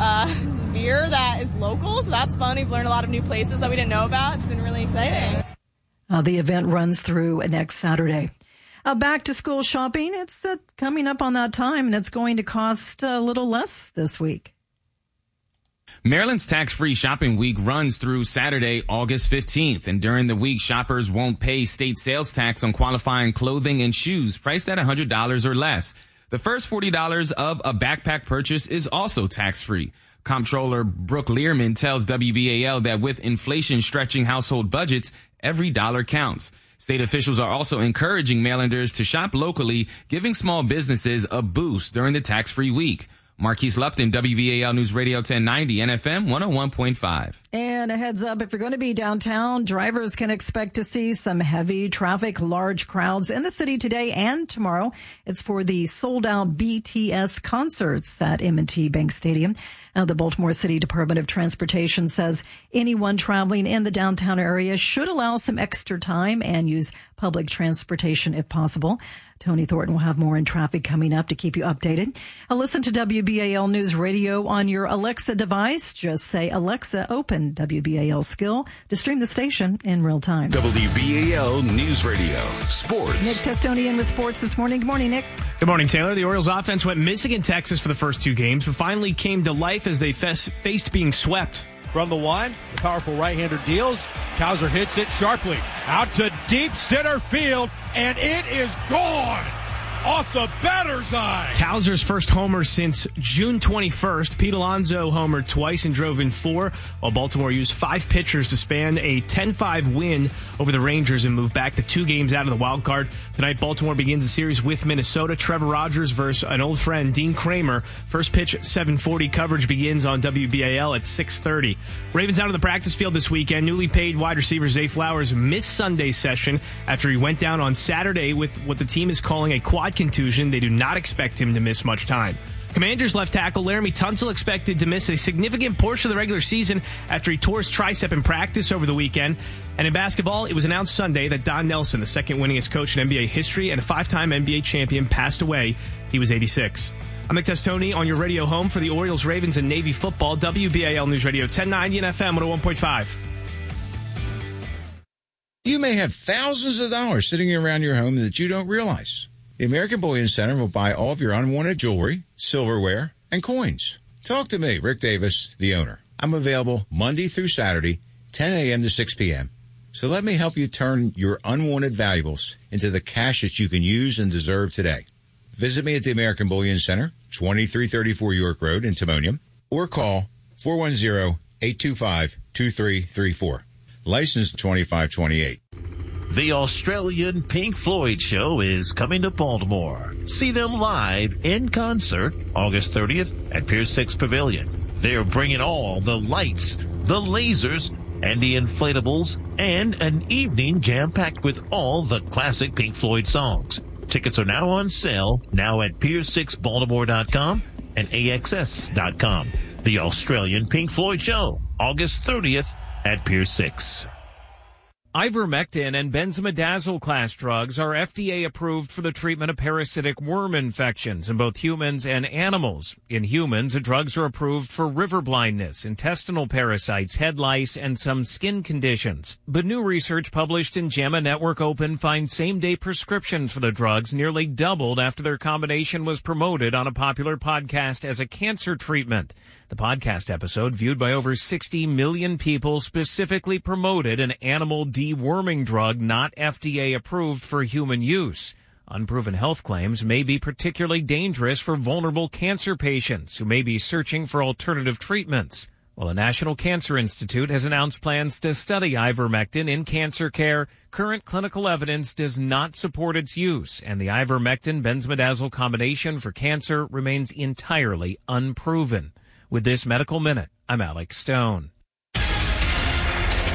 beer that is local, so that's fun. We've learned a lot of new places that we didn't know about. It's been really exciting. The event runs through next Saturday. Back to school shopping, it's coming up on that time, and it's going to cost a little less this week. Maryland's tax-free shopping week runs through Saturday, August 15th. And during the week, shoppers won't pay state sales tax on qualifying clothing and shoes priced at $100 or less. The first $40 of a backpack purchase is also tax-free. Comptroller Brooke Learman tells WBAL that with inflation stretching household budgets, every dollar counts. State officials are also encouraging Marylanders to shop locally, giving small businesses a boost during the tax-free week. Marquise Lupton, WBAL News Radio 1090 and FM 101.5. And a heads up, if you're going to be downtown, drivers can expect to see some heavy traffic, large crowds in the city today and tomorrow. It's for the sold-out BTS concerts at M&T Bank Stadium. The Baltimore City Department of Transportation says anyone traveling in the downtown area should allow some extra time and use public transportation if possible. Tony Thornton will have more in traffic coming up to keep you updated. Listen to WBAL News Radio on your Alexa device. Just say, Alexa, open WBAL Skill to stream the station in real time. WBAL News Radio, sports. Nick Testonian with sports this morning. Good morning, Nick. Good morning, Taylor. The Orioles offense went missing in Texas for the first two games, but finally came to life as they faced being swept. From the one, the powerful right-hander deals. Cowser hits it sharply. Out to deep center field, and it is gone off the batter's eye. Cowser's first homer since June 21st. Pete Alonso homered twice and drove in 4, while Baltimore used 5 pitchers to span a 10-5 win over the Rangers and move back to 2 games out of the wild card. Tonight, Baltimore begins the series with Minnesota. Trevor Rogers versus an old friend, Dean Kramer. First pitch at 7:40. Coverage begins on WBAL at 6:30. Ravens out of the practice field this weekend. Newly paid wide receiver Zay Flowers missed Sunday's session after he went down on Saturday with what the team is calling a quad contusion. They do not expect him to miss much time. Commanders left tackle Laramie Tunsil expected to miss a significant portion of the regular season after he tore his tricep in practice over the weekend. And in basketball, it was announced Sunday that Don Nelson, the second winningest coach in NBA history and a 5-time NBA champion, passed away. He was 86. I'm Nick Testoni on your radio home for the Orioles, Ravens, and Navy football. WBAL News Radio 1090 and FM 101.5. You may have thousands of dollars sitting around your home that you don't realize. The American Bullion Center will buy all of your unwanted jewelry, silverware, and coins. Talk to me, Rick Davis, the owner. I'm available Monday through Saturday, 10 a.m. to 6 p.m. So let me help you turn your unwanted valuables into the cash that you can use and deserve today. Visit me at the American Bullion Center, 2334 York Road in Timonium, or call 410-825-2334. License 2528. The Australian Pink Floyd Show is coming to Baltimore. See them live in concert August 30th at Pier 6 Pavilion. They're bringing all the lights, the lasers, and the inflatables, and an evening jam-packed with all the classic Pink Floyd songs. Tickets are now on sale, now at pier6baltimore.com and axs.com. The Australian Pink Floyd Show, August 30th at Pier 6. Ivermectin and benzimidazole class drugs are FDA approved for the treatment of parasitic worm infections in both humans and animals. In humans, the drugs are approved for river blindness, intestinal parasites, head lice, and some skin conditions. But new research published in JAMA Network Open finds same-day prescriptions for the drugs nearly doubled after their combination was promoted on a popular podcast as a cancer treatment. The podcast episode, viewed by over 60 million people, specifically promoted an animal deworming drug not FDA approved for human use. Unproven health claims may be particularly dangerous for vulnerable cancer patients who may be searching for alternative treatments. While the National Cancer Institute has announced plans to study ivermectin in cancer care, current clinical evidence does not support its use, and the ivermectin-benzimidazole combination for cancer remains entirely unproven. With this Medical Minute, I'm Alex Stone.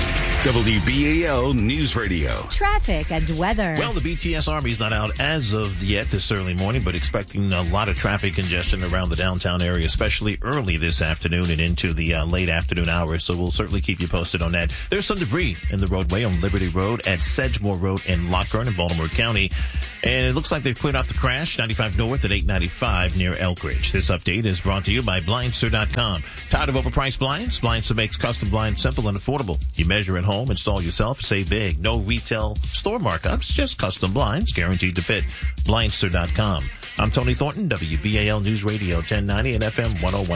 WBAL News Radio. Traffic and weather. Well, the BTS Army's not out as of yet this early morning, but expecting a lot of traffic congestion around the downtown area, especially early this afternoon and into the late afternoon hours. So we'll certainly keep you posted on that. There's some debris in the roadway on Liberty Road at Sedgemore Road in Lockern in Baltimore County. And it looks like they've cleared out the crash, 95 North at 895 near Elkridge. This update is brought to you by Blindster.com. Tired of overpriced blinds? Blindster makes custom blinds simple and affordable. You measure at home, install yourself, save big. No retail store markups, just custom blinds guaranteed to fit. Blindster.com. I'm Tony Thornton, WBAL News Radio 1090 and FM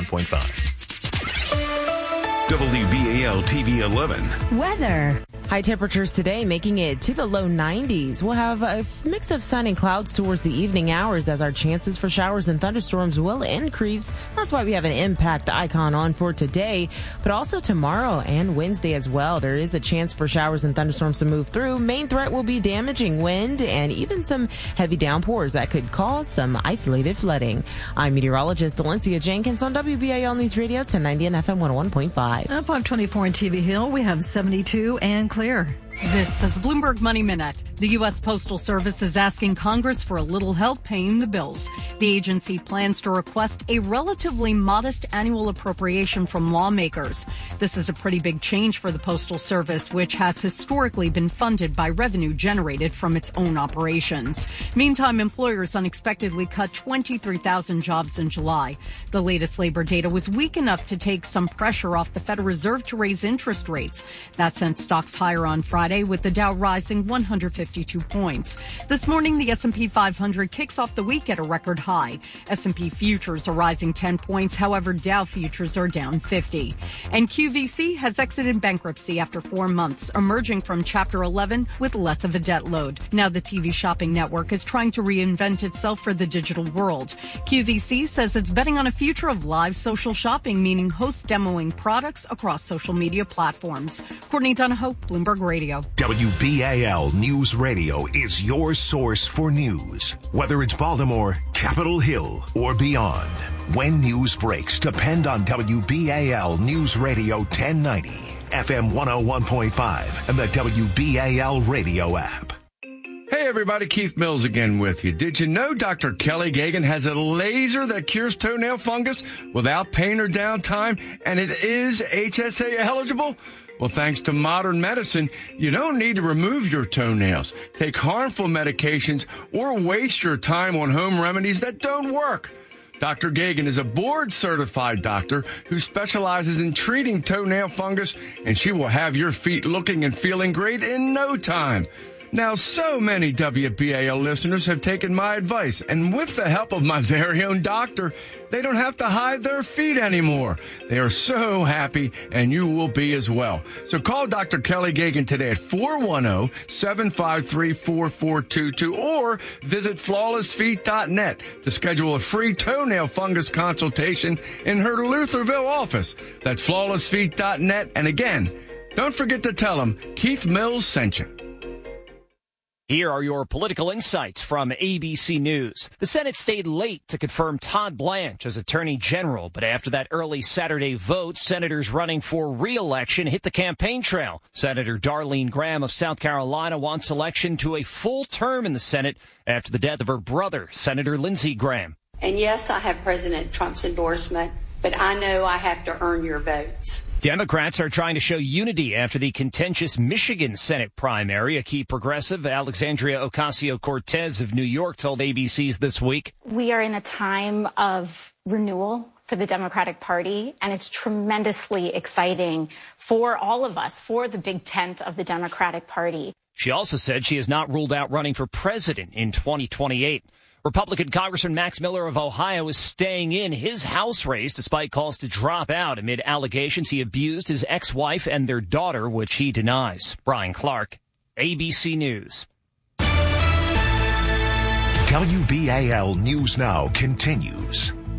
101.5. WBAL TV 11. Weather. High temperatures today making it to the low 90s. We'll have a mix of sun and clouds towards the evening hours as our chances for showers and thunderstorms will increase. That's why we have an impact icon on for today, but also tomorrow and Wednesday as well. There is a chance for showers and thunderstorms to move through. Main threat will be damaging wind and even some heavy downpours that could cause some isolated flooding. I'm meteorologist Valencia Jenkins on WBAL News Radio 1090 and FM 101.5. At 524 in TV Hill, we have 72 and clear. This is Bloomberg Money Minute. The U.S. Postal Service is asking Congress for a little help paying the bills. The agency plans to request a relatively modest annual appropriation from lawmakers. This is a pretty big change for the Postal Service, which has historically been funded by revenue generated from its own operations. Meantime, employers unexpectedly cut 23,000 jobs in July. The latest labor data was weak enough to take some pressure off the Federal Reserve to raise interest rates. That sent stocks higher on Friday, with the Dow rising 152 points. This morning, the S&P 500 kicks off the week at a record high. S&P futures are rising 10 points. However, Dow futures are down 50. And QVC has exited bankruptcy after 4 months, emerging from Chapter 11 with less of a debt load. Now the TV shopping network is trying to reinvent itself for the digital world. QVC says it's betting on a future of live social shopping, meaning hosts demoing products across social media platforms. Courtney Donahoe, Bloomberg Radio. WBAL News Radio is your source for news. Whether it's Baltimore, Capitol Hill, or beyond. When news breaks, depend on WBAL News Radio 1090, FM 101.5, and the WBAL radio app. Hey everybody, Keith Mills again with you. Did you know Dr. Kelly Gagan has a laser that cures toenail fungus without pain or downtime, and it is HSA eligible? Well, thanks to modern medicine, you don't need to remove your toenails, take harmful medications, or waste your time on home remedies that don't work. Dr. Gagan is a board-certified doctor who specializes in treating toenail fungus, and she will have your feet looking and feeling great in no time. Now, so many WBAL listeners have taken my advice, and with the help of my very own doctor, they don't have to hide their feet anymore. They are so happy, and you will be as well. So call Dr. Kelly Gagan today at 410-753-4422 or visit flawlessfeet.net to schedule a free toenail fungus consultation in her Lutherville office. That's flawlessfeet.net. And again, don't forget to tell them Keith Mills sent you. Here are your political insights from ABC News. The Senate stayed late to confirm Todd Blanche as Attorney General, but after that early Saturday vote, senators running for re-election hit the campaign trail. Senator Darlene Graham of South Carolina wants election to a full term in the Senate after the death of her brother, Senator Lindsey Graham. And yes, I have President Trump's endorsement, but I know I have to earn your votes. Democrats are trying to show unity after the contentious Michigan Senate primary. A key progressive, Alexandria Ocasio-Cortez of New York, told ABC's This Week. We are in a time of renewal for the Democratic Party, and it's tremendously exciting for all of us, for the big tent of the Democratic Party. She also said she has not ruled out running for president in 2028. Republican Congressman Max Miller of Ohio is staying in his House race despite calls to drop out amid allegations he abused his ex-wife and their daughter, which he denies. Brian Clark, ABC News. WBAL News Now continues.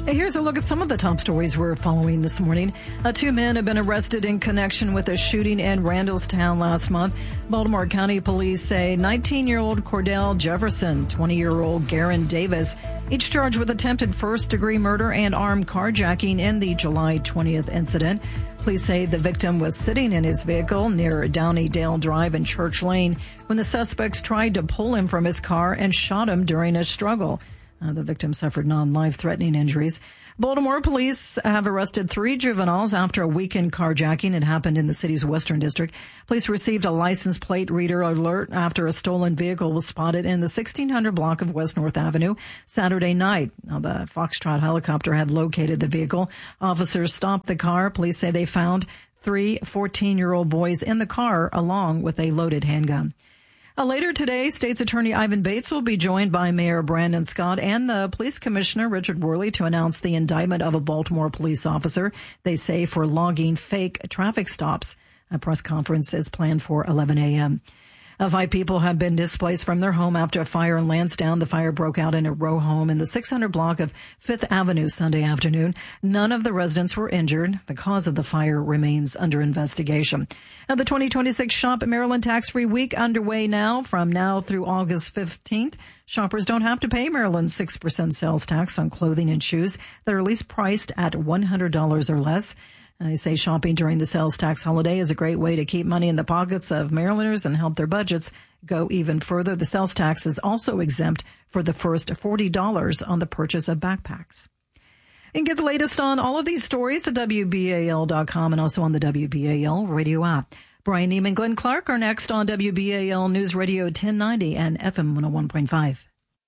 Here's a look at some of the top stories we're following this morning. 2 men have been arrested in connection with a shooting in Randallstown last month. Baltimore County Police say 19-year-old Cordell Jefferson, 20-year-old Garen Davis, each charged with attempted first-degree murder and armed carjacking in the July 20th incident. Police say the victim was sitting in his vehicle near Downey-Dale Drive and Church Lane when the suspects tried to pull him from his car and shot him during a struggle. The victim suffered non-life-threatening injuries. Baltimore police have arrested 3 juveniles after a weekend carjacking. It happened in the city's Western District. Police received a license plate reader alert after a stolen vehicle was spotted in the 1600 block of West North Avenue Saturday night. Now, the Foxtrot helicopter had located the vehicle. Officers stopped the car. Police say they found 3 14-year-old boys in the car along with a loaded handgun. Later today, State's Attorney Ivan Bates will be joined by Mayor Brandon Scott and the Police Commissioner Richard Worley to announce the indictment of a Baltimore police officer, they say, for logging fake traffic stops. A press conference is planned for 11 a.m. 5 people have been displaced from their home after a fire in Lansdowne. The fire broke out in a row home in the 600 block of 5th Avenue Sunday afternoon. None of the residents were injured. The cause of the fire remains under investigation. Now, the 2026 Shop at Maryland tax-free week underway now. From now through August 15th, shoppers don't have to pay Maryland's 6% sales tax on clothing and shoes that are at least priced at $100 or less. They say shopping during the sales tax holiday is a great way to keep money in the pockets of Marylanders and help their budgets go even further. The sales tax is also exempt for the first $40 on the purchase of backpacks. You can get the latest on all of these stories at WBAL.com and also on the WBAL radio app. Brian Neiman, Glenn Clark are next on WBAL News Radio 1090 and FM 101.5.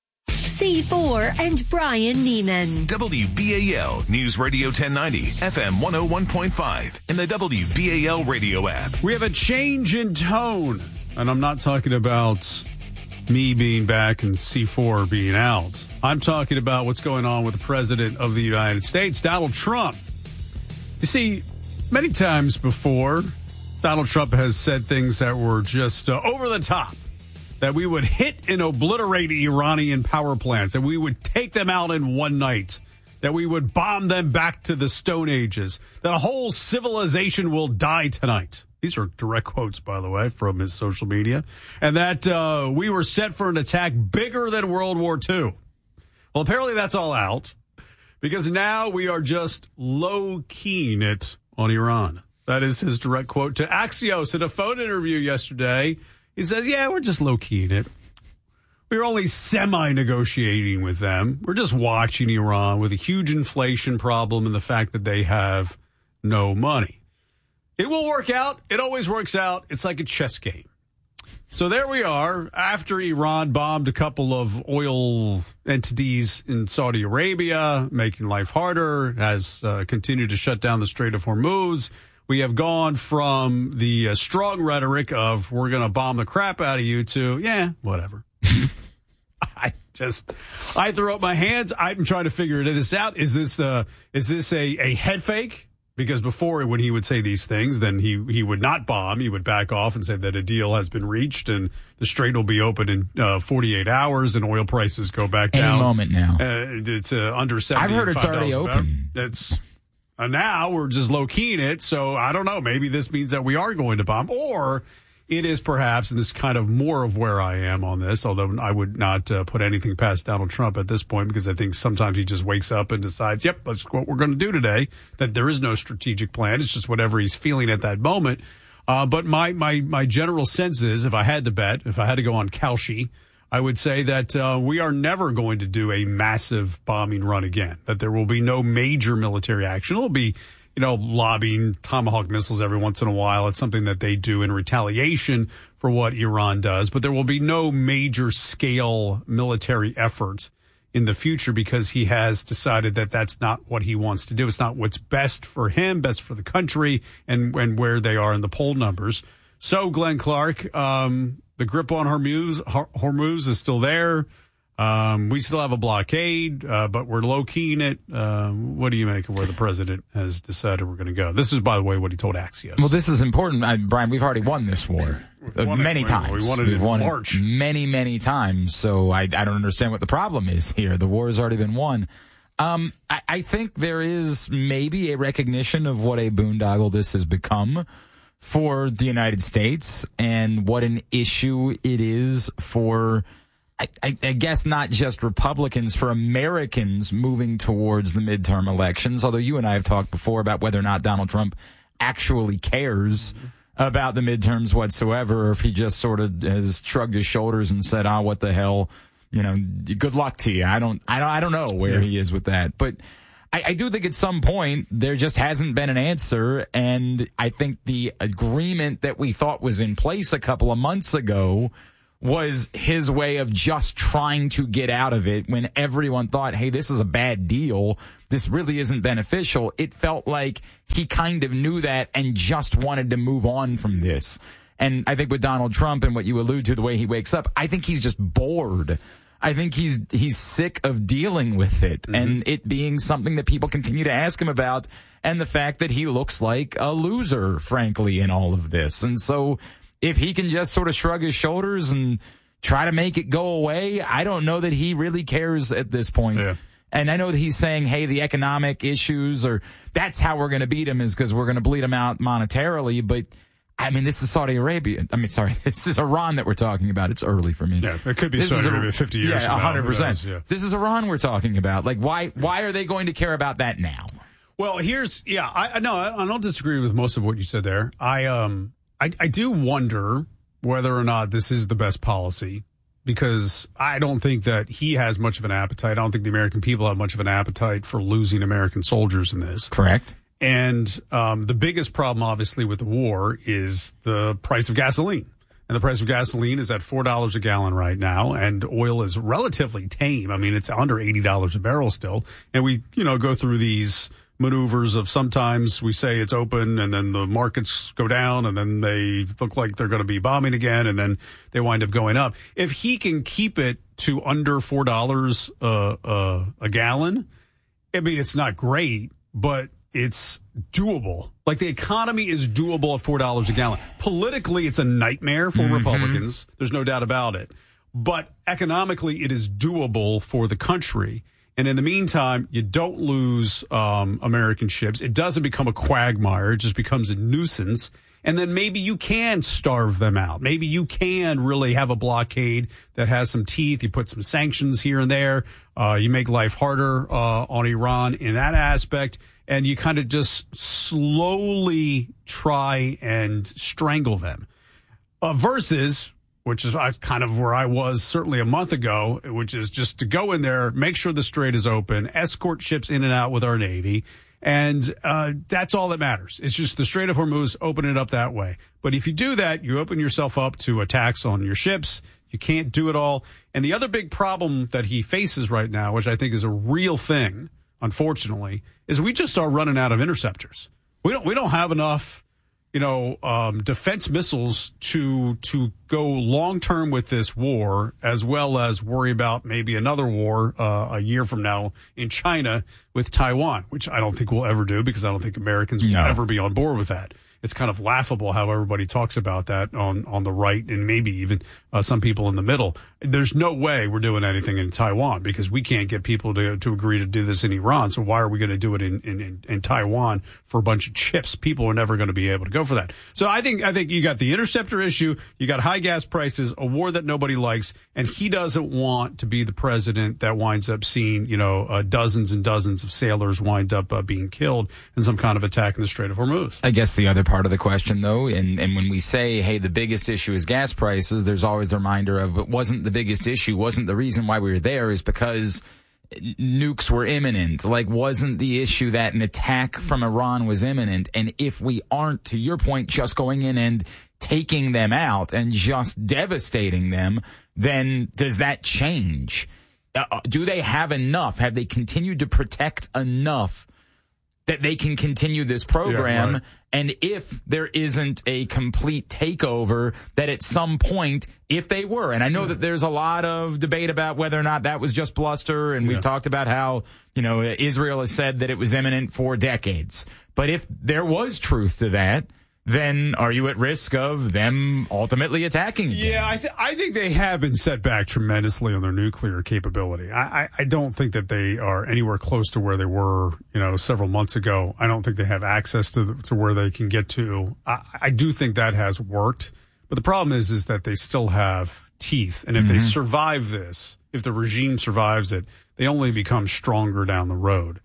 C4 and Brian Neiman. WBAL News Radio 1090, FM 101.5, and the WBAL radio app. We have a change in tone, and I'm not talking about me being back and C4 being out. I'm talking about what's going on with the President of the United States, Donald Trump. You see, many times before, Donald Trump has said things that were just over the top. That we would hit and obliterate Iranian power plants, that we would take them out in one night, that we would bomb them back to the Stone Ages, that a whole civilization will die tonight. These are direct quotes, by the way, from his social media. And that we were set for an attack bigger than World War II. Well, apparently that's all out because now we are just low-keying it on Iran. That is his direct quote to Axios in a phone interview yesterday. He says, yeah, we're just low-keying it. We're only semi-negotiating with them. We're just watching Iran with a huge inflation problem and the fact that they have no money. It will work out. It always works out. It's like a chess game. So there we are. After Iran bombed a couple of oil entities in Saudi Arabia, making life harder, has continued to shut down the Strait of Hormuz. We have gone from the strong rhetoric of we're going to bomb the crap out of you to, yeah, whatever. I throw up my hands. I'm trying to figure this out. Is this a head fake? Because before, when he would say these things, then he would not bomb. He would back off and say that a deal has been reached and the strait will be open in 48 hours and oil prices go back down. Any moment now. It's under $75. I've heard it's already open. Now we're just low-keying it, so I don't know. Maybe this means that we are going to bomb, or it is perhaps, and this is kind of more of where I am on this, although I would not put anything past Donald Trump at this point because I think sometimes he just wakes up and decides, yep, that's what we're going to do today, that there is no strategic plan. It's just whatever he's feeling at that moment. But my general sense is, if I had to bet, if I had to go on Kalshi, I would say that we are never going to do a massive bombing run again, that there will be no major military action. It'll be, lobbing Tomahawk missiles every once in a while. It's something that they do in retaliation for what Iran does. But there will be no major scale military effort in the future because he has decided that that's not what he wants to do. It's not what's best for him, best for the country, and where they are in the poll numbers. So, Glenn Clark, the grip on Hormuz is still there. We still have a blockade, but we're low-keying it. What do you make of where the president has decided we're going to go? This is, by the way, what he told Axios. Well, this is important. Brian, we've already won this war many times. We've won it in March. Many, many times. So I don't understand what the problem is here. The war has already been won. I think there is maybe a recognition of what a boondoggle this has become for the United States and what an issue it is for, I guess, not just Republicans, for Americans moving towards the midterm elections. Although you and I have talked before about whether or not Donald Trump actually cares about the midterms whatsoever, or if he just sort of has shrugged his shoulders and said, what the hell, good luck to you. I don't know where he is with that. But I do think at some point there just hasn't been an answer. And I think the agreement that we thought was in place a couple of months ago was his way of just trying to get out of it when everyone thought, hey, this is a bad deal. This really isn't beneficial. It felt like he kind of knew that and just wanted to move on from this. And I think with Donald Trump and what you allude to, the way he wakes up, I think he's just bored. I think he's sick of dealing with it and it being something that people continue to ask him about, and the fact that he looks like a loser, frankly, in all of this. And so if he can just sort of shrug his shoulders and try to make it go away, I don't know that he really cares at this point. Yeah. And I know that he's saying, hey, the economic issues, or that's how we're going to beat him, is because we're going to bleed him out monetarily. But I mean, this is Saudi Arabia. This is Iran that we're talking about. It's early for me. Yeah, it could be Saudi Arabia 50 years from now. 100%. Yeah. This is Iran we're talking about. Like, why are they going to care about that now? Well, I don't disagree with most of what you said there. I do wonder whether or not this is the best policy, because I don't think that he has much of an appetite. I don't think the American people have much of an appetite for losing American soldiers in this. Correct. And the biggest problem, obviously, with the war is the price of gasoline. And the price of gasoline is at $4 a gallon right now, and oil is relatively tame. I mean, it's under $80 a barrel still. And we, go through these maneuvers of sometimes we say it's open and then the markets go down and then they look like they're going to be bombing again and then they wind up going up. If he can keep it to under $4 a gallon, I mean, it's not great, but it's doable. Like, the economy is doable at $4 a gallon. Politically, it's a nightmare for Republicans. There's no doubt about it. But economically, it is doable for the country. And in the meantime, you don't lose American ships. It doesn't become a quagmire. It just becomes a nuisance. And then maybe you can starve them out. Maybe you can really have a blockade that has some teeth. You put some sanctions here and there. You make life harder on Iran in that aspect. And you kind of just slowly try and strangle them. Versus, which is kind of where I was certainly a month ago, which is just to go in there, make sure the strait is open, escort ships in and out with our Navy. And that's all that matters. It's just the Strait of Hormuz, open it up that way. But if you do that, you open yourself up to attacks on your ships. You can't do it all. And the other big problem that he faces right now, which I think is a real thing, unfortunately, is we just are running out of interceptors. We don't have enough, defense missiles to go long term with this war, as well as worry about maybe another war a year from now in China with Taiwan, which I don't think we'll ever do, because I don't think Americans will ever be on board with that. It's kind of laughable how everybody talks about that on the right and maybe even some people in the middle. There's no way we're doing anything in Taiwan, because we can't get people to agree to do this in Iran. So why are we going to do it in Taiwan for a bunch of chips? People are never going to be able to go for that. So I think you got the interceptor issue, you got high gas prices, a war that nobody likes, and he doesn't want to be the president that winds up seeing, dozens and dozens of sailors wind up being killed in some kind of attack in the Strait of Hormuz. I guess the other part of the question, though, and when we say, hey, the biggest issue is gas prices, there's always the reminder of, it wasn't the biggest issue, wasn't the reason why we were there, is because nukes were imminent. Like, wasn't the issue that an attack from Iran was imminent? And if we aren't, to your point, just going in and taking them out and just devastating them, then does that change? Do they have enough? Have they continued to protect enough that they can continue this program? Yeah, right. And if there isn't a complete takeover, that at some point, if they were, and I know that there's a lot of debate about whether or not that was just bluster, and we've talked about how, Israel has said that it was imminent for decades. But if there was truth to that, then are you at risk of them ultimately attacking again? Yeah, I think they have been set back tremendously on their nuclear capability. I don't think that they are anywhere close to where they were, several months ago. I don't think they have access to where they can get to. I do think that has worked, but the problem is that they still have teeth, and if they survive this, if the regime survives it, they only become stronger down the road.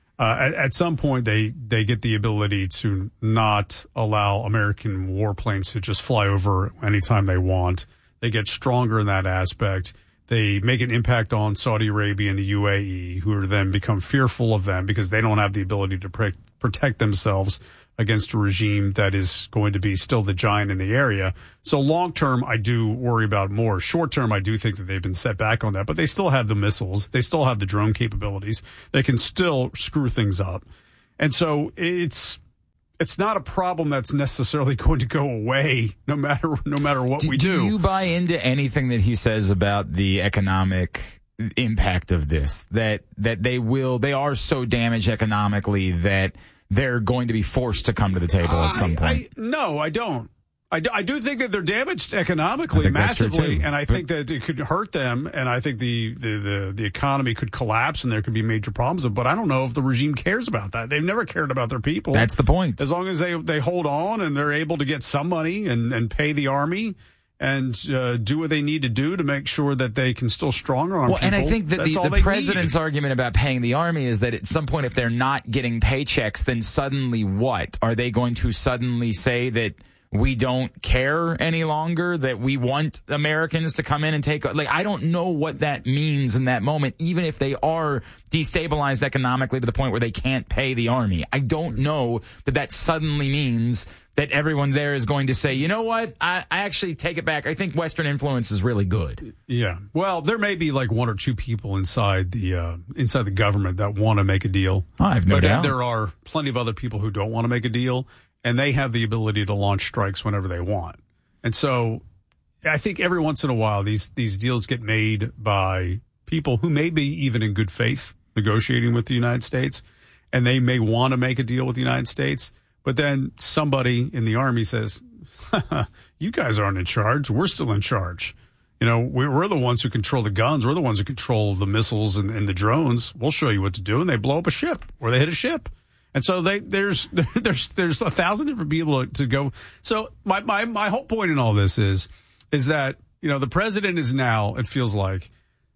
At some point, they get the ability to not allow American warplanes to just fly over anytime they want. They get stronger in that aspect. They make an impact on Saudi Arabia and the UAE, who are then become fearful of them because they don't have the ability to protect themselves against a regime that is going to be still the giant in the area. So long term, I do worry about more. Short term, I do think that they've been set back on that, but they still have the missiles. They still have the drone capabilities. They can still screw things up. And so it's not a problem that's necessarily going to go away no matter what we do. Do you buy into anything that he says about the economic impact of this? That they are so damaged economically that they're going to be forced to come to the table at some point? No, I don't. I do think that they're damaged economically massively, and I think that it could hurt them, and I think the economy could collapse, and there could be major problems. But I don't know if the regime cares about that. They've never cared about their people. That's the point. As long as they hold on and they're able to get some money and pay the army and do what they need to do to make sure that they can still strong arm people. And I think that the president's argument about paying the army is that at some point, if they're not getting paychecks, then suddenly what? Are they going to suddenly say that we don't care any longer, that we want Americans to come in and take, I don't know what that means in that moment, even if they are destabilized economically to the point where they can't pay the army. I don't know that suddenly means that everyone there is going to say, you know what, I actually take it back. I think Western influence is really good. Yeah. Well, there may be like one or two people inside the government that want to make a deal. I have no doubt. But there are plenty of other people who don't want to make a deal, and they have the ability to launch strikes whenever they want. And so I think every once in a while, these deals get made by people who may be even in good faith negotiating with the United States, and they may want to make a deal with the United States. But then somebody in the army says, you guys aren't in charge. We're still in charge. We're the ones who control the guns. We're the ones who control the missiles and the drones. We'll show you what to do. And they blow up a ship, or they hit a ship. And so there's 1,000 different people to go. So my whole point in all this is that, the president is now, it feels like,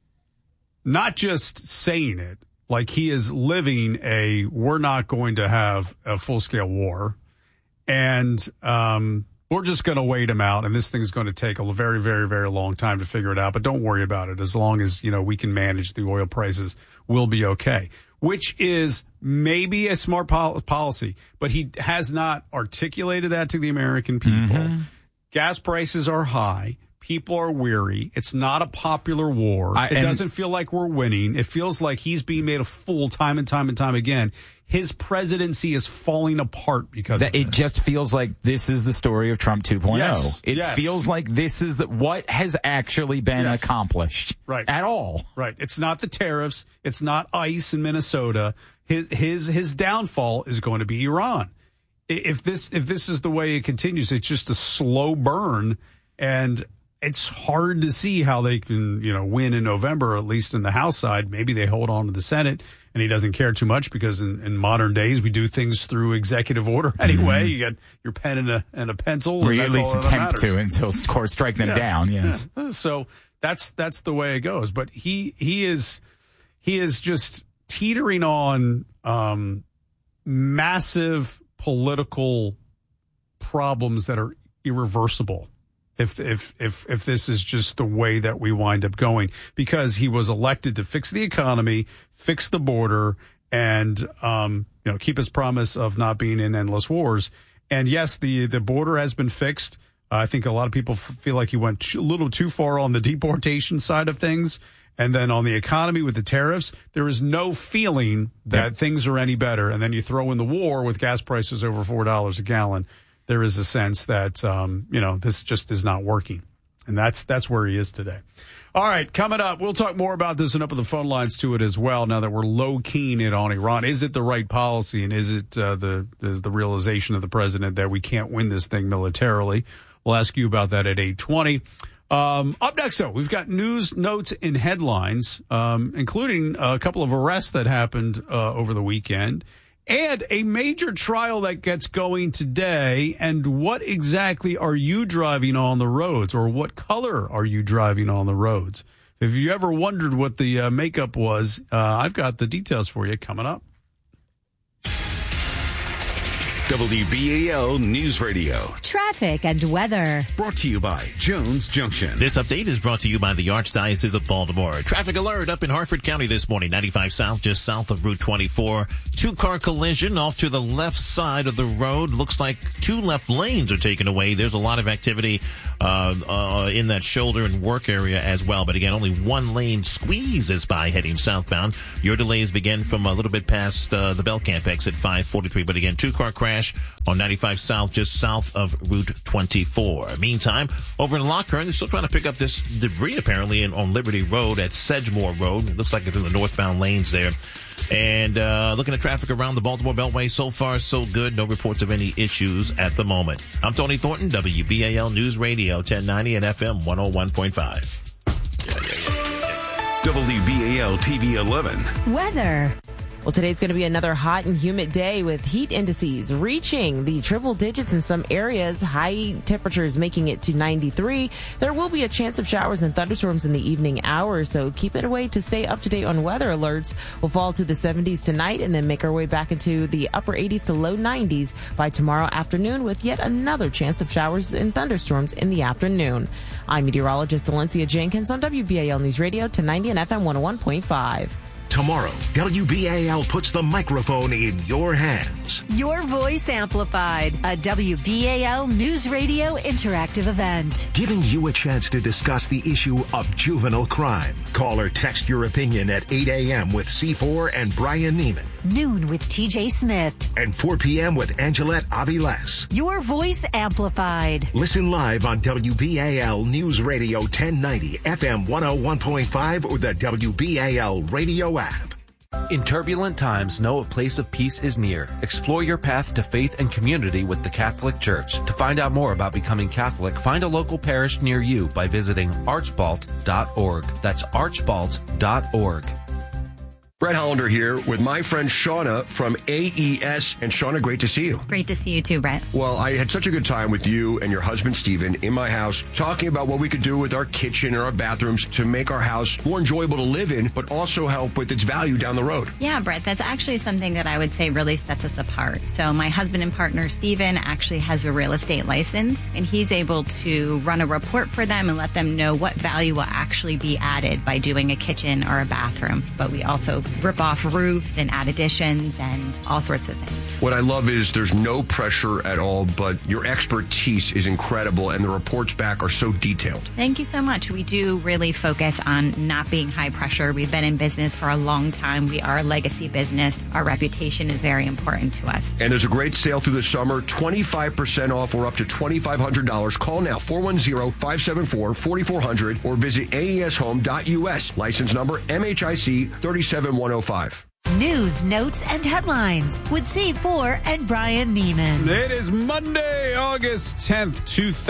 not just saying it, like he is living we're not going to have a full-scale war, and we're just going to wait him out, and this thing's going to take a very, very, very long time to figure it out, but don't worry about it. As long as, we can manage the oil prices, we'll be okay, which is maybe a smart policy, but he has not articulated that to the American people. Mm-hmm. Gas prices are high. People are weary. It's not a popular war. It doesn't feel like we're winning. It feels like he's being made a fool time and time and time again. His presidency is falling apart because of this. It just feels like this is the story of Trump 2.0. Yes. It feels like this is what has actually been accomplished at all. Right. It's not the tariffs. It's not ICE in Minnesota. His downfall is going to be Iran. If this is the way it continues, it's just a slow burn, and it's hard to see how they can, win in November, at least in the House side. Maybe they hold on to the Senate, and he doesn't care too much because in modern days we do things through executive order anyway. Mm-hmm. You got your pen and a pencil, or you at least attempt to until courts strike them down. Yes. Yeah. So that's the way it goes. But he is just teetering on massive political problems that are irreversible. If this is just the way that we wind up going, because he was elected to fix the economy, fix the border, and keep his promise of not being in endless wars. And yes, the border has been fixed. I think a lot of people feel like he went a little too far on the deportation side of things. And then on the economy with the tariffs, there is no feeling that things are any better. And then you throw in the war with gas prices over $4 a gallon. There is a sense that, this just is not working. And that's where he is today. All right, coming up, we'll talk more about this and open the phone lines to it as well now that we're low-keying it on Iran. Is it the right policy, and is it the realization of the president that we can't win this thing militarily? We'll ask you about that at 8:20. Up next, though, we've got news, notes, and headlines, including a couple of arrests that happened over the weekend, and a major trial that gets going today. And what exactly are you driving on the roads, or what color are you driving on the roads? If you ever wondered what the makeup was, I've got the details for you coming up. WBAL News Radio. Traffic and weather. Brought to you by Jones Junction. This update is brought to you by the Archdiocese of Baltimore. Traffic alert up in Harford County this morning. 95 South, just south of Route 24. Two-car collision off to the left side of the road. Looks like 2 left lanes are taken away. There's a lot of activity in that shoulder and work area as well. But again, only 1 lane squeezes by heading southbound. Your delays begin from a little bit past the Belcamp exit 543. But again, 2-car crash on 95 South, just south of Route 24. Meantime, over in Lockhern, they're still trying to pick up this debris apparently on Liberty Road at Sedgemore Road. It looks like it's in the northbound lanes there. And looking at traffic around the Baltimore Beltway, so far so good. No reports of any issues at the moment. I'm Tony Thornton, WBAL News Radio 1090 and FM 101.5. WBAL TV 11. Weather. Well, today's going to be another hot and humid day with heat indices reaching the triple digits in some areas. High temperatures making it to 93. There will be a chance of showers and thunderstorms in the evening hours, so keep it away to stay up to date on weather alerts. We'll fall to the 70s tonight and then make our way back into the upper 80s to low 90s by tomorrow afternoon with yet another chance of showers and thunderstorms in the afternoon. I'm meteorologist Valencia Jenkins on WBAL News Radio 1090 and FM 101.5. Tomorrow, WBAL puts the microphone in your hands. Your voice amplified. A WBAL News Radio interactive event. Giving you a chance to discuss the issue of juvenile crime. Call or text your opinion at 8 a.m. with C4 and Brian Neiman. Noon with TJ Smith. And 4 p.m. with Angelette Aviles. Your voice amplified. Listen live on WBAL News Radio 1090, FM 101.5, or the WBAL radio app. In turbulent times, know a place of peace is near. Explore your path to faith and community with the Catholic Church. To find out more about becoming Catholic, find a local parish near you by visiting archbald.org. That's archbald.org. Brett Hollander here with my friend Shauna from AES. And Shauna, great to see you. Great to see you too, Brett. Well, I had such a good time with you and your husband, Steven, in my house, talking about what we could do with our kitchen and our bathrooms to make our house more enjoyable to live in, but also help with its value down the road. Yeah, Brett, that's actually something that I would say really sets us apart. So my husband and partner, Steven, actually has a real estate license, and he's able to run a report for them and let them know what value will actually be added by doing a kitchen or a bathroom. But we also rip off roofs and add additions and all sorts of things. What I love is there's no pressure at all, but your expertise is incredible, and the reports back are so detailed. Thank you so much. We do really focus on not being high pressure. We've been in business for a long time. We are a legacy business. Our reputation is very important to us. And there's a great sale through the summer, 25% off or up to $2,500. Call now, 410-574-4400, or visit aeshome.us. License number MHIC 37105. News, notes, and headlines with C4 and Brian Neiman. It is Monday, August 10th,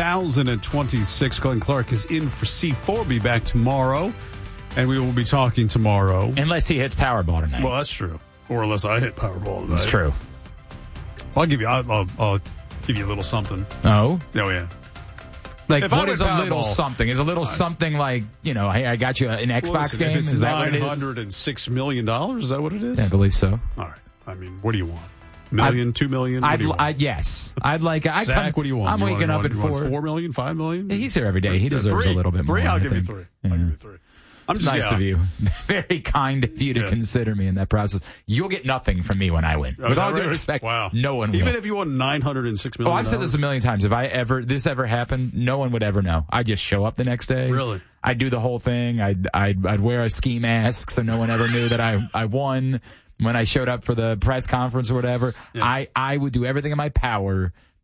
2026. Glenn Clark is in for C4. Be back tomorrow, and we will be talking tomorrow. Unless he hits Powerball tonight. Well, that's true. Or unless I hit Powerball tonight. That's true. I'll give you a little something. Oh? Oh, yeah. Like, if what is a little something? Is a little something like, hey, I got you an Xbox game? If it's is that what it is? $906 million, is that what it is? Yeah, I believe so. All right. I mean, what do you want? Million, 2 million? Yes. I'd like... Zach, what do you want? I'm waking up at 4. 4 million, 5 million? Yeah, he's here every day. He deserves a little bit more. 3, I'll give you 3. Yeah. I'll give you 3. It's nice of you. Very kind of you to consider me in that process. You'll get nothing from me when I win. With all due respect, no one will. Even if you won $906 million? Oh, I've said this a million times. If this ever happened, no one would ever know. I'd just show up the next day. Really? I'd do the whole thing. I'd wear a ski mask so no one ever knew that I won. When I showed up for the press conference or whatever, I would do everything in my power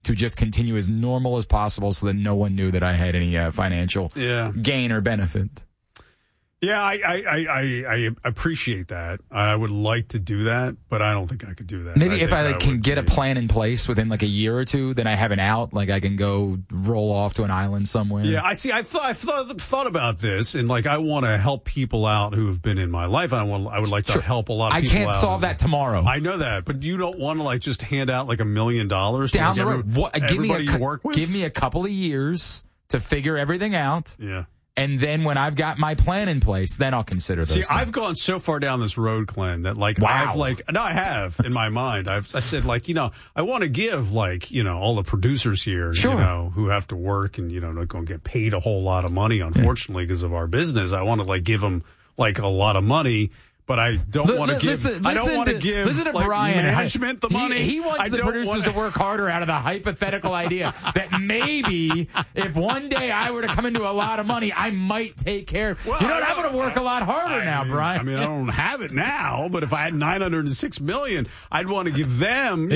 to just continue as normal as possible so that no one knew that I had any financial gain or benefit. Yeah, I appreciate that. I would like to do that, but I don't think I could do that. Maybe if I can get a plan in place within like a year or two, then I have an out. Like I can go roll off to an island somewhere. Yeah, I see. I've thought about this, and like I want to help people out who have been in my life. I would like to help a lot of people out. I can't solve that tomorrow. I know that, but you don't want to like just hand out like $1 million down the road. Everybody you work with? Give me a couple of years to figure everything out. Yeah. And then when I've got my plan in place, then I'll consider those things. I've gone so far down this road, Glenn, that like I have in my mind. I said like, I want to give like, all the producers here, who have to work and, not going to get paid a whole lot of money, unfortunately, because of our business. I want to like give them like a lot of money. But I don't want to give. I don't want to give. Listen to like, Brian. Management the money. He wants the producers to work harder out of the hypothetical idea that maybe if one day I were to come into a lot of money, I might take care. Well, I'm going to work a lot harder now, Brian. I mean, I don't have it now, but if I had $906 million, I'd want to give them,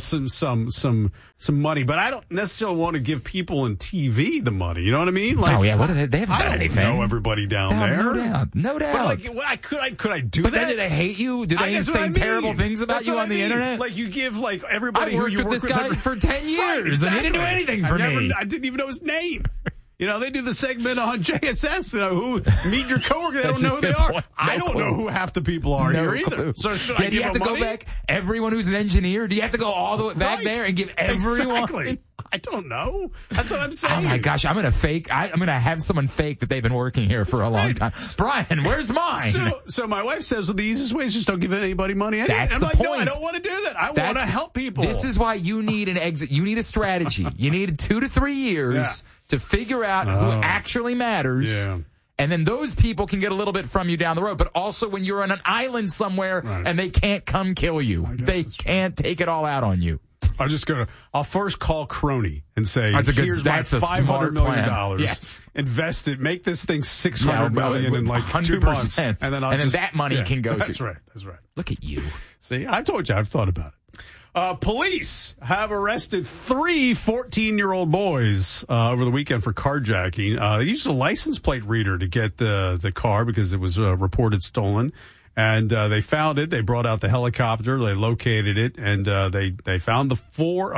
some money. But I don't necessarily want to give people in TV the money. You know what I mean? Like, what are they haven't done anything. I don't know everybody down there. No doubt. But like, could I do but that? Then do they hate you? Do they say terrible things about you on the internet? Like you give like everybody I worked with this guy for 10 years, right, exactly. and he didn't do anything for me. I didn't even know his name. They do the segment on JSS, who meet your coworker. They don't know who they are. I don't know who half the people are here either. So should I give them money? Do you have to go back? Everyone who's an engineer? Do you have to go all the way back there and give everyone? Exactly. I don't know. That's what I'm saying. Oh my gosh, I'm gonna have someone fake that they've been working here for a long time. Brian, where's mine? So my wife says, well, the easiest way is just don't give anybody money. That's the point. No, I don't want to do that. I want to help people. This is why you need an exit. You need a strategy. You need 2 to 3 years to figure out who actually matters. Yeah. And then those people can get a little bit from you down the road. But also when you're on an island somewhere and they can't come kill you. They can't take it all out on you. I'll first call Crony and say, here's my $500 million. Yes. Invest it. Make this thing $600 million in like 2 months. And then that money can go to. That's right. Look at you. See, I told you, I've thought about it. Police have arrested 3 14-year-old boys over the weekend for carjacking. They used a license plate reader to get the car because it was reported stolen. And they found it. They brought out the helicopter. They located it, and they found the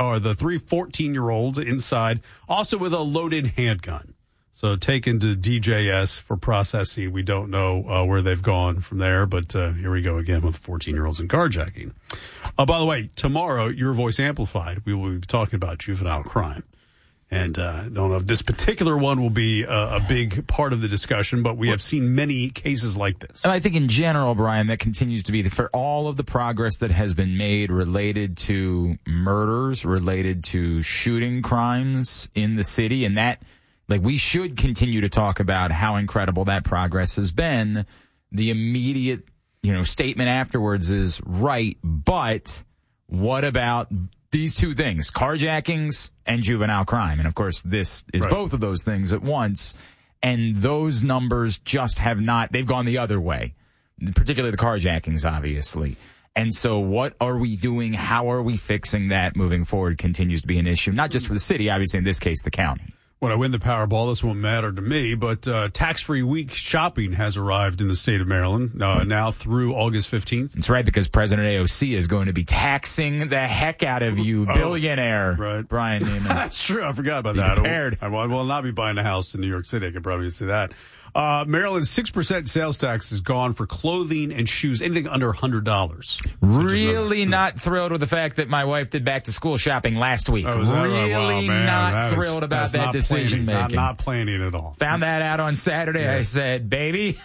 3 14-year-olds inside, also with a loaded handgun. So taken to DJS for processing. We don't know where they've gone from there, but here we go again with 14-year-olds in carjacking. By the way, tomorrow, Your Voice Amplified, we will be talking about juvenile crime. And I don't know if this particular one will be a big part of the discussion, but we have seen many cases like this. And I think in general, Brian, that continues to be for all of the progress that has been made related to murders, related to shooting crimes in the city. And that, like, we should continue to talk about how incredible that progress has been. The immediate, statement afterwards is right. But what about these two things, carjackings and juvenile crime? And of course, this is both of those things at once. And those numbers just have not, they've gone the other way, particularly the carjackings, obviously. And so what are we doing? How are we fixing that moving forward continues to be an issue, not just for the city, obviously in this case, the county. When I win the Powerball, this won't matter to me, but tax-free week shopping has arrived in the state of Maryland now through August 15th. That's right, because President AOC is going to be taxing the heck out of you, billionaire Brian Neiman. That's true. I forgot about that. Prepared. I will not be buying a house in New York City. I can probably say that. Maryland's 6% sales tax is gone for clothing and shoes, anything under $100. Really not thrilled with the fact that my wife did back to school shopping last week. Really not thrilled about that decision making. Not planning at all. Found that out on Saturday. Yeah. I said, baby,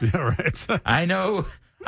I know.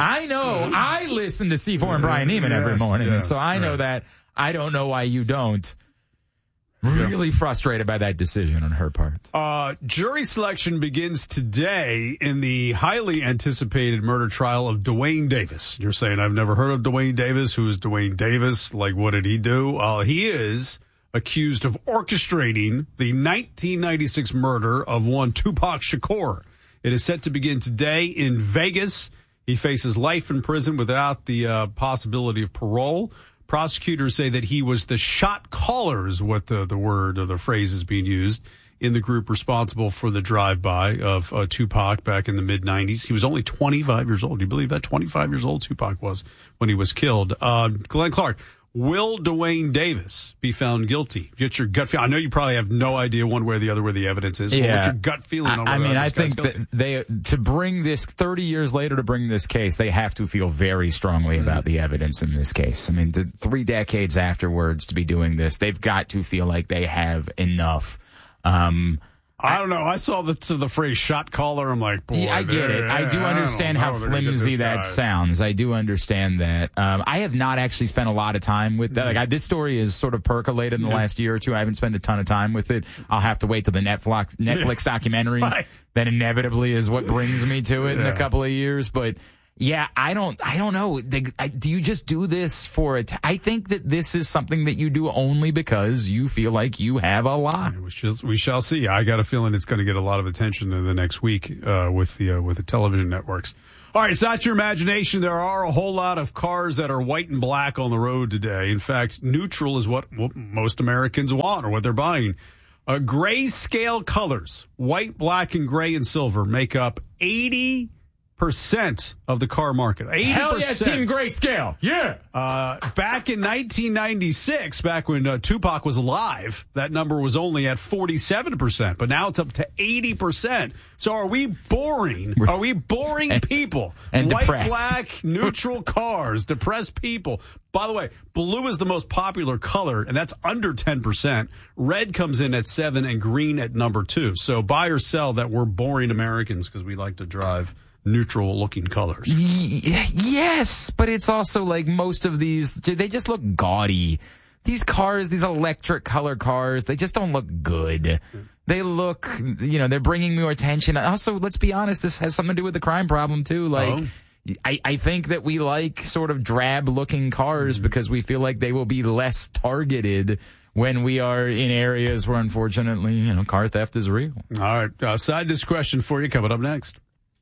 I listen to C4 and Brian Neiman every morning, so I know that. I don't know why you don't. Really frustrated by that decision on her part. Jury selection begins today in the highly anticipated murder trial of Dwayne Davis. You're saying, I've never heard of Dwayne Davis. Who is Dwayne Davis? Like, what did he do? He is accused of orchestrating the 1996 murder of one Tupac Shakur. It is set to begin today in Vegas. He faces life in prison without the possibility of parole. Prosecutors say that he was the shot caller, is what the word or the phrase is being used, in the group responsible for the drive-by of Tupac back in the mid-'90s. He was only 25 years old. Do you believe that? 25 years old Tupac was when he was killed. Glenn Clark, will Dwayne Davis be found guilty? Get your gut feeling. I know you probably have no idea one way or the other where the evidence is. But what's your gut feeling on whether I think that to bring this 30 years later, to bring this case, they have to feel very strongly about the evidence in this case. I mean, 3 decades afterwards to be doing this, they've got to feel like they have enough. I don't know. I saw the phrase shot caller. I'm like, boy. I get it. I do understand how flimsy that sounds. I do understand that. I have not actually spent a lot of time with that. Like, this story is sort of percolated in the last year or two. I haven't spent a ton of time with it. I'll have to wait till the Netflix documentary that inevitably is what brings me to it in a couple of years. But yeah, I don't know. Do you just do this for it? I think that this is something that you do only because you feel like you have a lot. We shall see. I got a feeling it's going to get a lot of attention in the next week with the television networks. All right, it's not your imagination. There are a whole lot of cars that are white and black on the road today. In fact, neutral is what most Americans want or what they're buying. Grayscale colors, white, black, and gray and silver, make up 80% of the car market. 80%. Hell yeah, Team Grayscale. Yeah. Back in 1996, back when Tupac was alive, that number was only at 47%, but now it's up to 80%. So are we boring? Are we boring people? And white, depressed. black, neutral cars, depressed people. By the way, blue is the most popular color, and that's under 10%. Red comes in at 7% and green at number 2. So buy or sell that we're boring Americans because we like to drive neutral-looking colors. Yes, but it's also like most of these, they just look gaudy. These cars, these electric color cars, they just don't look good. They look, they're bringing more attention. Also, let's be honest, this has something to do with the crime problem, too. Like, I think that we like sort of drab-looking cars because we feel like they will be less targeted when we are in areas where, unfortunately, car theft is real. All right, side this question for you coming up next.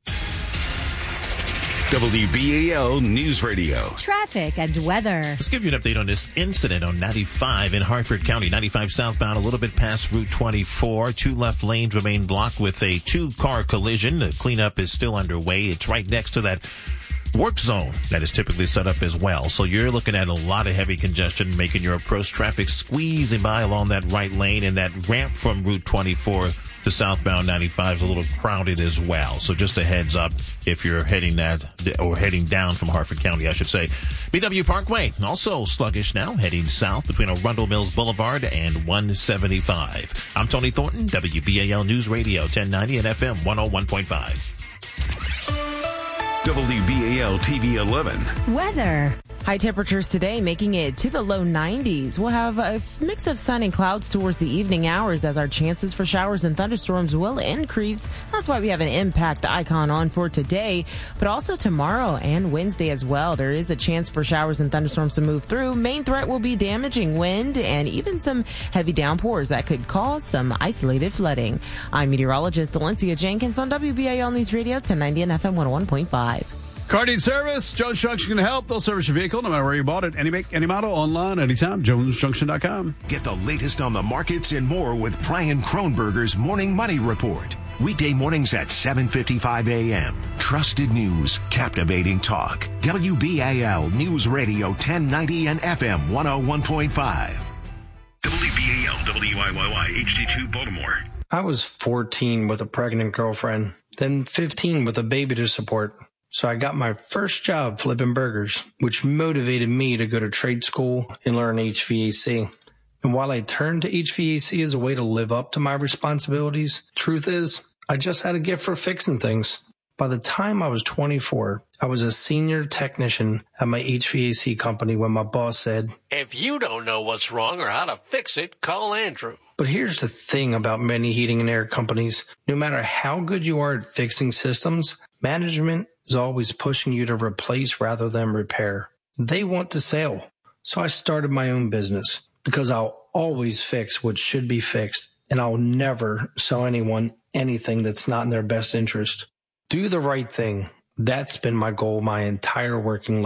WBAL News Radio. Traffic and weather. Let's give you an update on this incident on 95 in Hartford County. 95 southbound, a little bit past Route 24. 2 left lanes remain blocked with a 2-car collision. The cleanup is still underway. It's right next to that work zone that is typically set up as well. So you're looking at a lot of heavy congestion making your approach traffic squeezing by along that right lane, and that ramp from Route 24 to southbound 95 is a little crowded as well. So just a heads up if you're heading down from Hartford County, I should say. BW Parkway, also sluggish now, heading south between Arundel Mills Boulevard and 175. I'm Tony Thornton, WBAL News Radio, 1090 and FM 101.5. WBAL TV 11. Weather. High temperatures today making it to the low 90s. We'll have a mix of sun and clouds towards the evening hours as our chances for showers and thunderstorms will increase. That's why we have an impact icon on for today, but also tomorrow and Wednesday as well. There is a chance for showers and thunderstorms to move through. Main threat will be damaging wind and even some heavy downpours that could cause some isolated flooding. I'm meteorologist Valencia Jenkins on WBAL News Radio 1090 and FM 101.5. Car Need Service, Jones Junction can help. They'll service your vehicle no matter where you bought it. Any make, any model, online, anytime. JonesJunction.com. Get the latest on the markets and more with Brian Kronberger's Morning Money Report. Weekday mornings at 7:55 a.m. Trusted news, captivating talk. WBAL News Radio 1090 and FM 101.5. WBAL WIYY HD2 Baltimore. I was 14 with a pregnant girlfriend, then 15 with a baby to support. So I got my first job flipping burgers, which motivated me to go to trade school and learn HVAC. And while I turned to HVAC as a way to live up to my responsibilities, truth is, I just had a gift for fixing things. By the time I was 24, I was a senior technician at my HVAC company when my boss said, "If you don't know what's wrong or how to fix it, call Andrew." But here's the thing about many heating and air companies. No matter how good you are at fixing systems, management is always pushing you to replace rather than repair. They want the sale. So I started my own business because I'll always fix what should be fixed, and I'll never sell anyone anything that's not in their best interest. Do the right thing. That's been my goal my entire working life.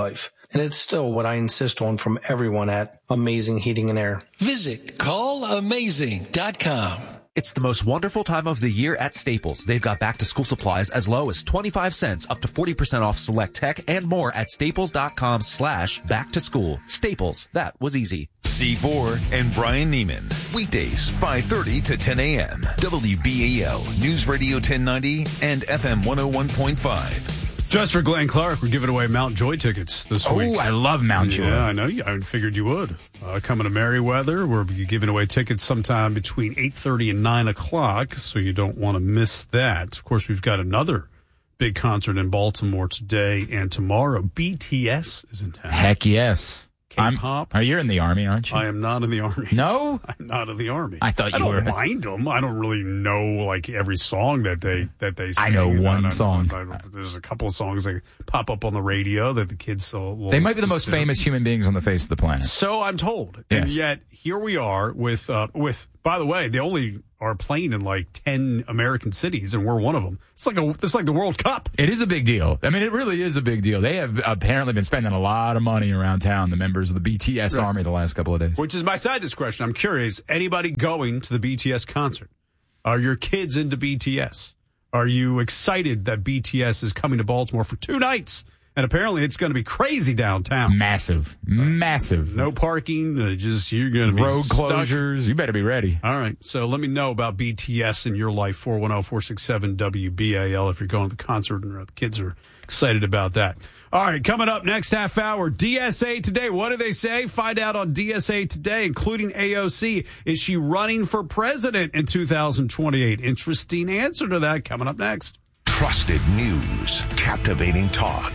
And it's still what I insist on from everyone at Amazing Heating and Air. Visit callamazing.com. It's the most wonderful time of the year at Staples. They've got back-to-school supplies as low as 25 cents, up to 40% off select tech, and more at staples.com/back-to-school. Staples, that was easy. C4 and Brian Neiman. Weekdays, 5:30 to 10 a.m. WBAL, News Radio 1090 and FM 101.5. Just for Glenn Clark, we're giving away Mount Joy tickets this week. Oh, I love Mount Joy. Yeah, I know. I figured you would. Coming to Merriweather, we'll be giving away tickets sometime between 8:30 and 9 o'clock, so you don't want to miss that. Of course, we've got another big concert in Baltimore today and tomorrow. BTS is in town. Heck yes. K-pop. You're in the Army, aren't you? I am not in the Army. No? I'm not in the Army. I thought you were. I don't mind them. I don't really know like every song that they sing. I know one song. There's a couple of songs that pop up on the radio that the kids will. They might be the most famous human beings on the face of the planet. So I'm told. Yes. And yet here we are with by the way, they only are playing in like 10 American cities, and we're one of them. It's like the World Cup. It is a big deal. I mean, it really is a big deal. They have apparently been spending a lot of money around town, the members of the BTS Army, the last couple of days. Which is my side dish question. I'm curious, anybody going to the BTS concert? Are your kids into BTS? Are you excited that BTS is coming to Baltimore for 2 nights? And apparently it's going to be crazy downtown. Massive. No parking. You're going to be road closures. Stuck. You better be ready. All right. So let me know about BTS in your life. 410-467-WBAL if you're going to the concert and the kids are excited about that. All right. Coming up next half hour, DSA Today. What do they say? Find out on DSA Today, including AOC. Is she running for president in 2028? Interesting answer to that coming up next. Trusted news, captivating talk.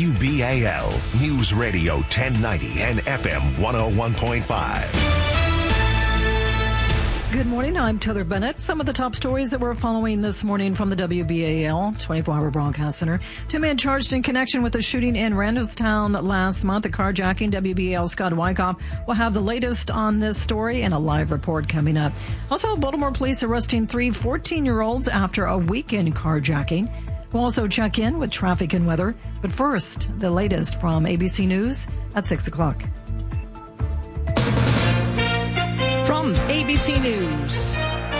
WBAL News Radio 1090 and FM 101.5. Good morning. I'm Taylor Bennett. Some of the top stories that we're following this morning from the WBAL 24-hour broadcast center. 2 men charged in connection with the shooting in Randallstown last month, the carjacking. WBAL Scott Wyckoff will have the latest on this story and a live report coming up. Also, Baltimore police arresting 3 14-year-olds after a weekend carjacking. We'll also check in with traffic and weather. But first, the latest from ABC News at 6 o'clock. From ABC News,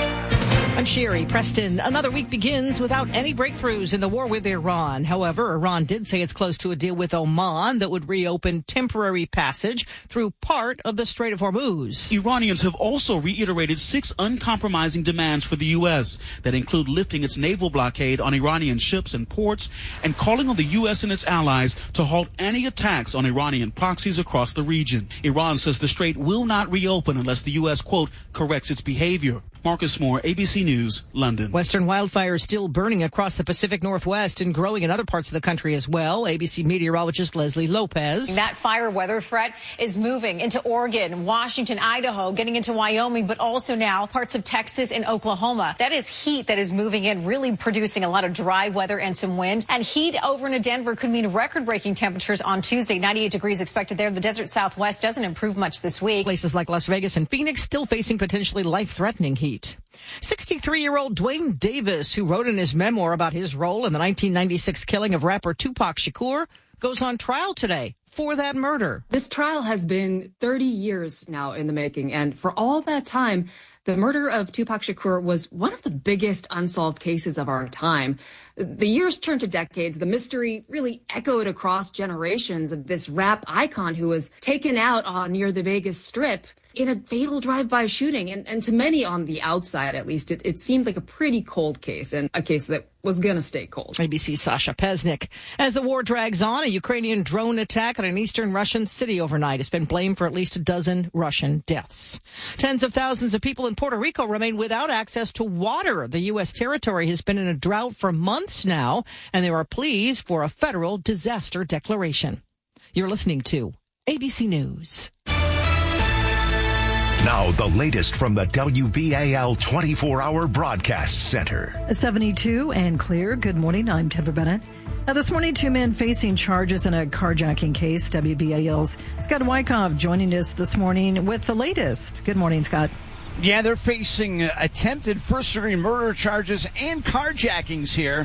I'm Sherry Preston. Another week begins without any breakthroughs in the war with Iran. However, Iran did say it's close to a deal with Oman that would reopen temporary passage through part of the Strait of Hormuz. Iranians have also reiterated 6 uncompromising demands for the U.S. that include lifting its naval blockade on Iranian ships and ports and calling on the U.S. and its allies to halt any attacks on Iranian proxies across the region. Iran says the strait will not reopen unless the U.S., quote, corrects its behavior. Marcus Moore, ABC News, London. Western wildfires still burning across the Pacific Northwest and growing in other parts of the country as well. ABC meteorologist Leslie Lopez. That fire weather threat is moving into Oregon, Washington, Idaho, getting into Wyoming, but also now parts of Texas and Oklahoma. That is heat that is moving in, really producing a lot of dry weather and some wind. And heat over in Denver could mean record-breaking temperatures on Tuesday. 98 degrees expected there. The desert Southwest doesn't improve much this week. Places like Las Vegas and Phoenix still facing potentially life-threatening heat. 63-year-old Dwayne Davis, who wrote in his memoir about his role in the 1996 killing of rapper Tupac Shakur, goes on trial today for that murder. This trial has been 30 years now in the making, and for all that time, the murder of Tupac Shakur was one of the biggest unsolved cases of our time. The years turned to decades. The mystery really echoed across generations of this rap icon who was taken out near the Vegas Strip in a fatal drive-by shooting. And to many on the outside, at least, it seemed like a pretty cold case, and a case that was going to stay cold. ABC's Sasha Pesnik. As the war drags on, a Ukrainian drone attack on an eastern Russian city overnight has been blamed for at least a dozen Russian deaths. Tens of thousands of people in Puerto Rico remain without access to water. The U.S. territory has been in a drought for months now, and there are pleas for a federal disaster declaration. You're listening to ABC News. Now, the latest from the WBAL 24-hour broadcast center. 72 and clear. Good morning. I'm Taylor Bennett. Now, this morning, 2 men facing charges in a carjacking case. WBAL's Scott Wyckoff joining us this morning with the latest. Good morning, Scott. Yeah, they're facing attempted first-degree murder charges and carjackings here.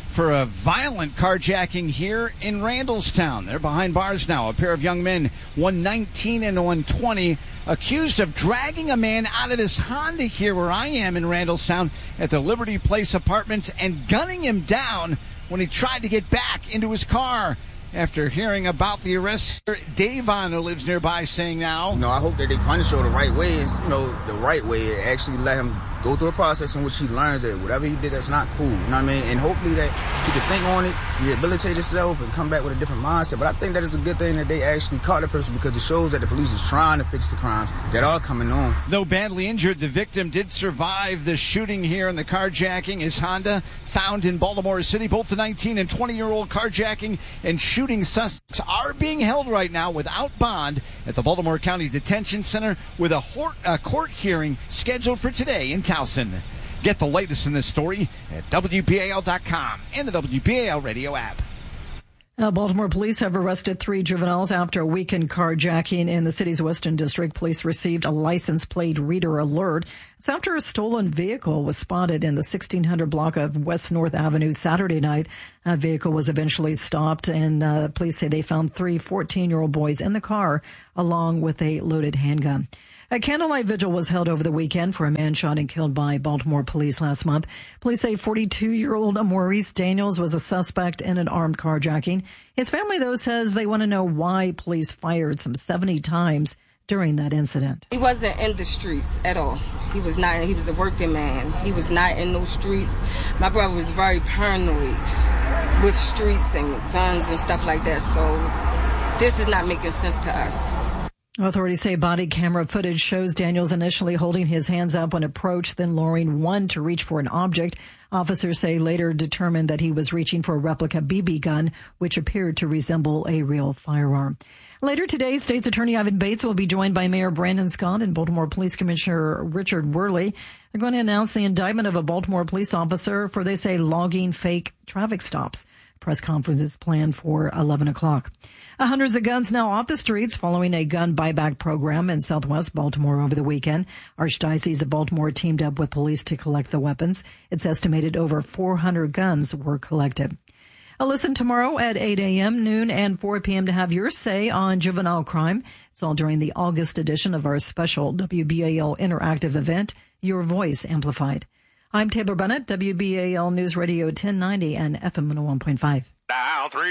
for a violent carjacking here in Randallstown. They're behind bars now. A pair of young men, 119 and 120, accused of dragging a man out of his Honda here where I am in Randallstown at the Liberty Place Apartments and gunning him down when he tried to get back into his car. After hearing about the arrest, Davon, who lives nearby, saying now, I hope that they punish her the right way, and, the right way, and actually let him go through a process in which he learns that whatever he did, that's not cool. You know what I mean? And hopefully that he can think on it, rehabilitate himself, and come back with a different mindset. But I think that is a good thing that they actually caught the person because it shows that the police is trying to fix the crimes that are coming on. Though badly injured, the victim did survive the shooting here and the carjacking. His Honda found in Baltimore City. Both the 19 and 20-year-old carjacking and shooting suspects are being held right now without bond at the Baltimore County Detention Center with a court hearing scheduled for today in Towson. Get the latest in this story at WBAL.com and the WBAL radio app. Baltimore police have arrested 3 juveniles after a weekend carjacking in the city's Western District. Police received a license plate reader alert. It's after a stolen vehicle was spotted in the 1600 block of West North Avenue Saturday night. That vehicle was eventually stopped, and police say they found 3 14-year-old boys in the car along with a loaded handgun. A candlelight vigil was held over the weekend for a man shot and killed by Baltimore police last month. Police say 42-year-old Maurice Daniels was a suspect in an armed carjacking. His family, though, says they want to know why police fired some 70 times during that incident. He wasn't in the streets at all. He was not. He was a working man. He was not in those streets. My brother was very paranoid with streets and guns and stuff like that. So this is not making sense to us. Authorities say body camera footage shows Daniels initially holding his hands up when approached, then lowering one to reach for an object. Officers say later determined that he was reaching for a replica BB gun, which appeared to resemble a real firearm. Later today, State's Attorney Ivan Bates will be joined by Mayor Brandon Scott and Baltimore Police Commissioner Richard Worley. They're going to announce the indictment of a Baltimore police officer for, they say, logging fake traffic stops. Press conference is planned for 11 o'clock. Hundreds of guns now off the streets following a gun buyback program in southwest Baltimore over the weekend. Archdiocese of Baltimore teamed up with police to collect the weapons. It's estimated over 400 guns were collected. Listen tomorrow at 8 a.m., noon, and 4 p.m. to have your say on juvenile crime. It's all during the August edition of our special WBAL interactive event, Your Voice Amplified. I'm Taylor Bennett, WBAL News Radio 1090 and FM 101.5. Dial 3.